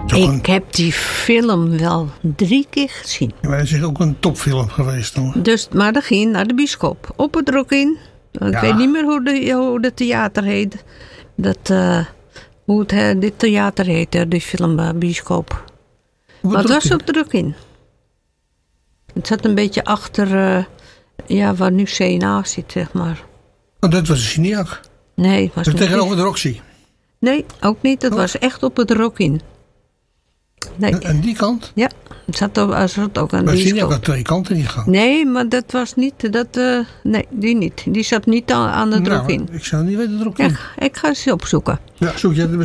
Ik heb die film wel 3 keer gezien. Ja, maar het is ook een topfilm geweest dan. Dus, maar dan ging je naar de bioscoop. Op het Rock-in. Ik weet niet meer hoe het theater heet. Dit theater heet, die film bioscoop. Maar het was op de Rock-in. Het zat een beetje achter, waar nu CNA zit, zeg maar. Oh, dat was een Cineac. Nee, was dat tegenover de Roxy. Nee, ook niet. Dat was echt op het Rock-in. Nee. Aan die kant? Ja, het zat ook aan maar die Cineac had 2 kanten niet gehad. Nee, maar dat was niet. Nee, die niet. Die zat niet aan het Rock-in. Ik zou niet weten het Rock-in. Ja, ik ga ze opzoeken. Ja, zoek je